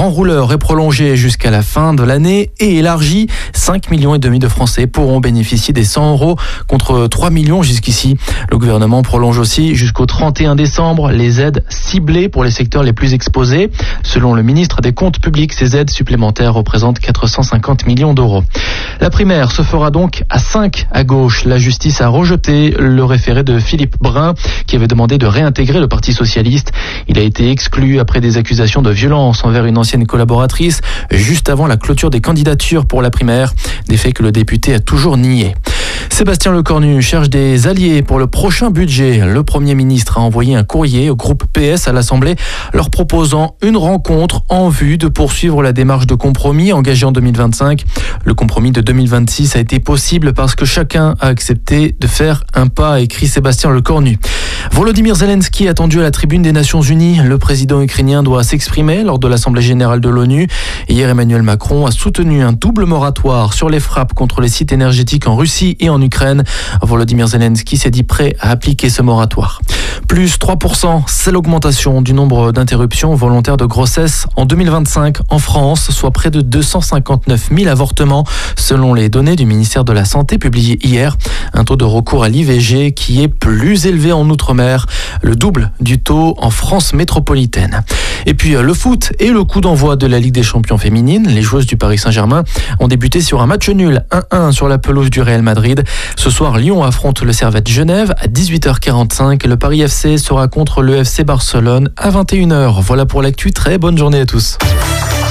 grand rouleur est prolongé jusqu'à la fin de l'année et élargi. 5,5 millions de Français pourront bénéficier des 100 € contre 3 millions jusqu'ici. Le gouvernement prolonge aussi jusqu'au 31 décembre les aides ciblées pour les secteurs les plus exposés. Selon le ministre des Comptes publics, ces aides supplémentaires représentent 450 millions d'euros. La primaire se fera donc à 5 à gauche. La justice a rejeté le référé de Philippe Brun qui avait demandé de réintégrer le Parti socialiste. Il a été exclu après des accusations de violence envers une ancienne collaboratrice juste avant la clôture des candidatures pour la primaire, des faits que le député a toujours niés. Sébastien Lecornu cherche des alliés pour le prochain budget. Le Premier ministre a envoyé un courrier au groupe PS à l'Assemblée leur proposant une rencontre en vue de poursuivre la démarche de compromis engagée en 2025. Le compromis de 2026 a été possible parce que chacun a accepté de faire un pas, a écrit Sébastien Lecornu. Volodymyr Zelensky attendu à la tribune des Nations Unies. Le président ukrainien doit s'exprimer lors de l'Assemblée générale de l'ONU. Hier, Emmanuel Macron a soutenu un double moratoire sur les frappes contre les sites énergétiques en Russie et en Ukraine. Volodymyr Zelensky s'est dit prêt à appliquer ce moratoire. Plus 3%, c'est l'augmentation du nombre d'interruptions volontaires de grossesse en 2025 en France, soit près de 259 000 avortements selon les données du ministère de la Santé publiées hier. Un taux de recours à l'IVG qui est plus élevé en Outre-mer, le double du taux en France métropolitaine. Et puis le foot et le coup d'envoi de la Ligue des Champions féminines. Les joueuses du Paris Saint-Germain ont débuté sur un match nul 1-1 sur la pelouse du Real Madrid. Ce soir, Lyon affronte le Servette Genève à 18h45. Le Paris FC sera contre le FC Barcelone à 21h. Voilà pour l'actu. Très bonne journée à tous.